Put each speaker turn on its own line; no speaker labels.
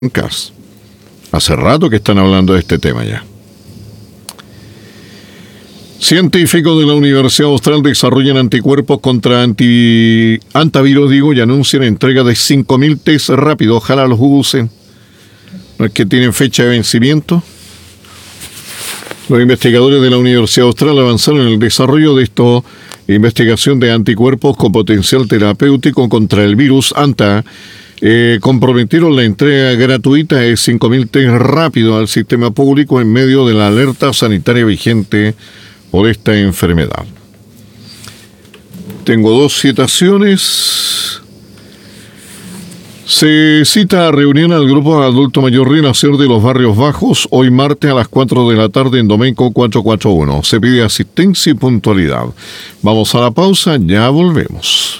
blancas. Hace rato que están hablando de este tema ya. Científicos de la Universidad Austral desarrollan anticuerpos contra antivirus, y anuncian entrega de 5.000 test rápidos. Ojalá los usen. No es que tienen fecha de vencimiento. Los investigadores de la Universidad Austral avanzaron en el desarrollo de esta investigación de anticuerpos con potencial terapéutico contra el virus ANTA. Comprometieron la entrega gratuita de 5.000 test rápidos al sistema público en medio de la alerta sanitaria vigente por esta enfermedad. Tengo dos citaciones. Se cita a reunión al grupo adulto mayor Renacer de los Barrios Bajos hoy martes a las 4 de la tarde en Domenco 441. Se pide asistencia y puntualidad. Vamos a la pausa, ya volvemos.